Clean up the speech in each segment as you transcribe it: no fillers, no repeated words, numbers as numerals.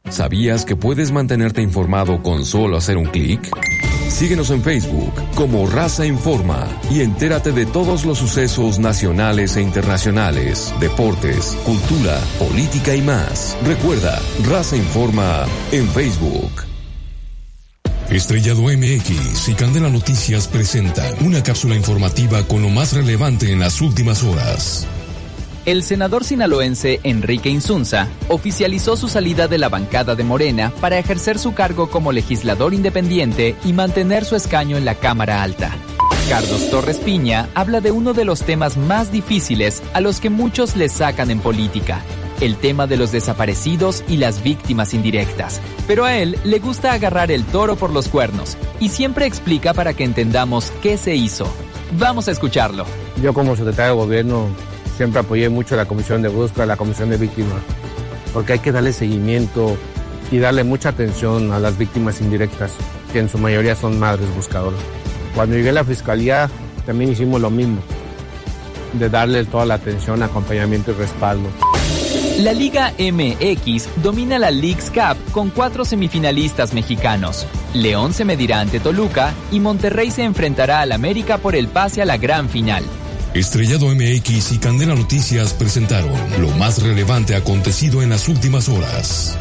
¿Sabías que puedes mantenerte informado con solo hacer un clic? Síguenos en Facebook como Raza Informa y entérate de todos los sucesos nacionales e internacionales, deportes, cultura, política y más. Recuerda, Raza Informa en Facebook. Estrellado MX y Candela Noticias presentan una cápsula informativa con lo más relevante en las últimas horas. El senador sinaloense Enrique Insunza oficializó su salida de la bancada de Morena para ejercer su cargo como legislador independiente y mantener su escaño en la Cámara Alta. Carlos Torres Piña habla de uno de los temas más difíciles a los que muchos le sacan en política, el tema de los desaparecidos y las víctimas indirectas. Pero a él le gusta agarrar el toro por los cuernos y siempre explica para que entendamos qué se hizo. Vamos a escucharlo. Yo como secretario de gobierno siempre apoyé mucho la Comisión de Búsqueda, la Comisión de Víctimas, porque hay que darle seguimiento y darle mucha atención a las víctimas indirectas, que en su mayoría son madres buscadoras. Cuando llegué a la Fiscalía también hicimos lo mismo, de darle toda la atención, acompañamiento y respaldo. La Liga MX domina la Leagues Cup con 4 semifinalistas mexicanos. León se medirá ante Toluca y Monterrey se enfrentará al América por el pase a la gran final. Estrellado MX y Candela Noticias presentaron lo más relevante acontecido en las últimas horas.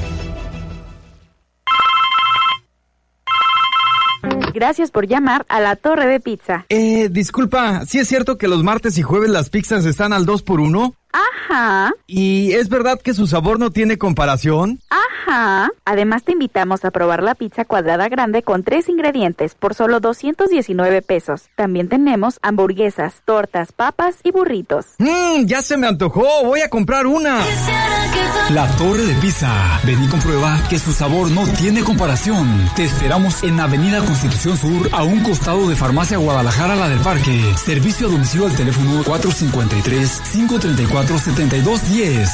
Gracias por llamar a La Torre de Pizza. Disculpa, ¿sí es cierto que los martes y jueves las pizzas están al 2x1? Ajá. ¿Y es verdad que su sabor no tiene comparación? Ajá. Además te invitamos a probar la pizza cuadrada grande con 3 ingredientes por solo 219 pesos. También tenemos hamburguesas, tortas, papas y burritos. Ya se me antojó, voy a comprar una. La Torre de Pizza. Ven y comprueba que su sabor no tiene comparación. Te esperamos en Avenida Constitución Sur, a un costado de Farmacia Guadalajara, la del Parque. Servicio a domicilio al teléfono 453-534-7210.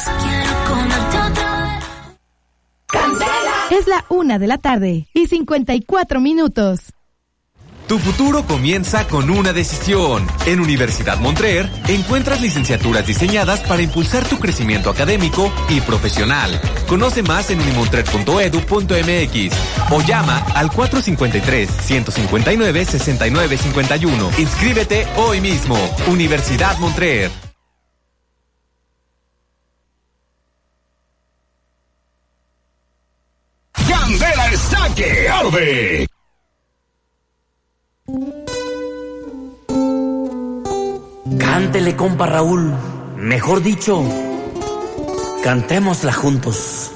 Es la 1:54 p.m. Tu futuro comienza con una decisión. En Universidad Montreal encuentras licenciaturas diseñadas para impulsar tu crecimiento académico y profesional. Conoce más en unimontreal.edu.mx o llama al 453-159-6951. Inscríbete hoy mismo. Universidad Montreal. Candela está que arde. Cántele, compa Raúl. Mejor dicho, cantémosla juntos.